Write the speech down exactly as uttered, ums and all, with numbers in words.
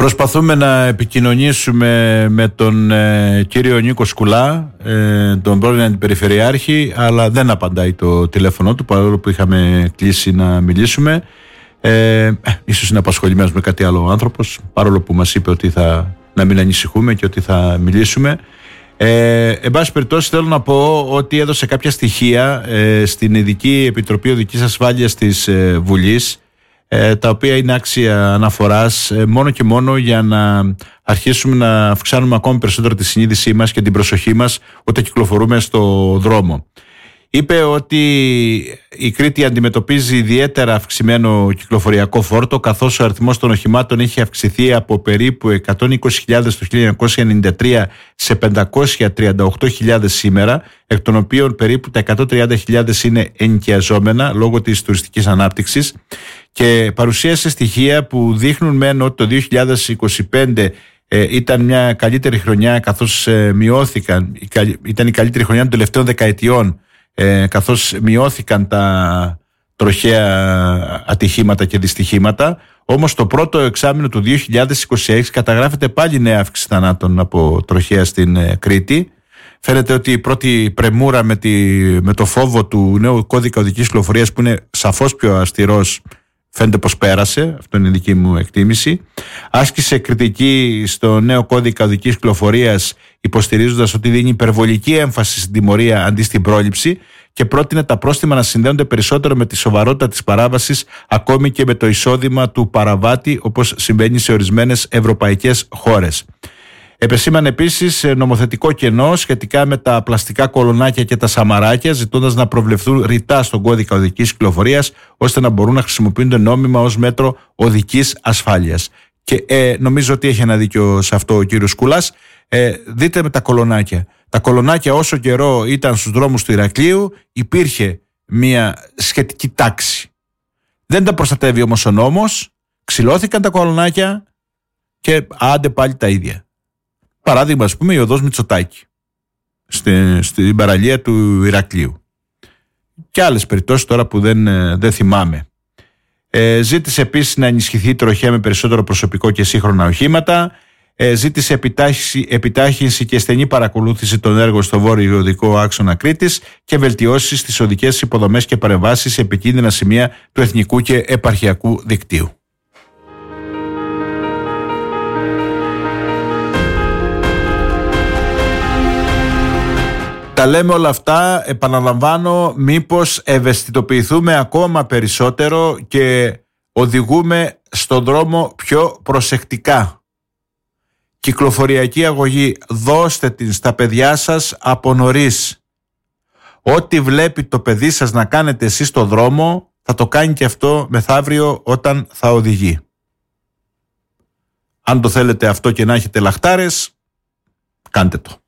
Προσπαθούμε να επικοινωνήσουμε με τον ε, κύριο Νίκο Σκουλά, ε, τον πρώην αντιπεριφερειάρχη, αλλά δεν απαντάει το τηλέφωνο του, παρόλο που είχαμε κλείσει να μιλήσουμε. Ε, ίσως είναι απασχολημένος με κάτι άλλο ο άνθρωπος, παρόλο που μας είπε ότι θα, να μην ανησυχούμε και ότι θα μιλήσουμε. Ε, εν πάση περιπτώσει, θέλω να πω ότι έδωσε κάποια στοιχεία ε, στην Ειδική Επιτροπή Οδικής Ασφάλειας της ε, Βουλής, ε, τα οποία είναι άξια αναφοράς ε, μόνο και μόνο για να αρχίσουμε να αυξάνουμε ακόμη περισσότερο τη συνείδησή μας και την προσοχή μας όταν κυκλοφορούμε στο δρόμο. Είπε ότι η Κρήτη αντιμετωπίζει ιδιαίτερα αυξημένο κυκλοφοριακό φόρτο, καθώς ο αριθμός των οχημάτων έχει αυξηθεί από περίπου εκατόν είκοσι χιλιάδες το χίλια εννιακόσια ενενήντα τρία σε πεντακόσιες τριάντα οκτώ χιλιάδες σήμερα, εκ των οποίων περίπου τα εκατόν τριάντα χιλιάδες είναι ενοικιαζόμενα λόγω της τουριστικής ανάπτυξης, και παρουσίασε στοιχεία που δείχνουν μεν ότι το δύο χιλιάδες είκοσι πέντε Ε, ήταν μια καλύτερη χρονιά, καθώς ε, μειώθηκαν, ήταν η καλύτερη χρονιά των τελευταίων δεκαετιών, ε, καθώς μειώθηκαν τα τροχαία ατυχήματα και δυστυχήματα. Όμως το πρώτο εξάμηνο του δύο χιλιάδες είκοσι έξι καταγράφεται πάλι νέα αύξηση θανάτων από τροχαία στην ε, Κρήτη. Φαίνεται ότι η πρώτη πρεμούρα με, τη, με το φόβο του νέου κώδικα οδικής κυκλοφορίας, που είναι σαφώς πιο αυστηρός, φαίνεται πως πέρασε. Αυτό είναι η δική μου εκτίμηση. Άσκησε κριτική στο νέο κώδικα οδικής κυκλοφορίας, υποστηρίζοντας ότι δίνει υπερβολική έμφαση στην τιμωρία αντί στην πρόληψη, και πρότεινε τα πρόστιμα να συνδέονται περισσότερο με τη σοβαρότητα της παράβασης, ακόμη και με το εισόδημα του παραβάτη, όπως συμβαίνει σε ορισμένες ευρωπαϊκές χώρες. Επεσήμανε επίσης νομοθετικό κενό σχετικά με τα πλαστικά κολονάκια και τα σαμαράκια, ζητώντας να προβλεφθούν ρητά στον κώδικα οδικής κυκλοφορίας, ώστε να μπορούν να χρησιμοποιούνται νόμιμα ως μέτρο οδικής ασφάλειας. Και ε, νομίζω ότι έχει ένα δίκιο σε αυτό ο κύριος Σκουλάς. Ε, δείτε με τα κολονάκια. Τα κολονάκια, όσο καιρό ήταν στους δρόμους του Ηρακλείου, υπήρχε μια σχετική τάξη. Δεν τα προστατεύει όμως ο νόμος, ξυλώθηκαν τα κολονάκια και άντε πάλι τα ίδια. Παράδειγμα, ας πούμε, η οδός Μητσοτάκη στην, στην παραλία του Ηρακλείου, και άλλες περιπτώσεις τώρα που δεν, δεν θυμάμαι. Ε, ζήτησε επίσης να ενισχυθεί η τροχέα με περισσότερο προσωπικό και σύγχρονα οχήματα. Ε, ζήτησε επιτάχυνση, επιτάχυνση και στενή παρακολούθηση των έργων στο βόρειο οδικό άξονα Κρήτης και βελτιώσεις στις οδικές υποδομές και παρεμβάσεις σε επικίνδυνα σημεία του εθνικού και επαρχιακού δικτύου. Τα λέμε όλα αυτά, επαναλαμβάνω, μήπως ευαισθητοποιηθούμε ακόμα περισσότερο και οδηγούμε στον δρόμο πιο προσεκτικά. Κυκλοφοριακή αγωγή, δώστε την στα παιδιά σας από νωρίς. Ό,τι βλέπει το παιδί σας να κάνετε εσείς στον δρόμο, θα το κάνει και αυτό μεθαύριο όταν θα οδηγεί. Αν το θέλετε αυτό και να έχετε λαχτάρες, κάντε το.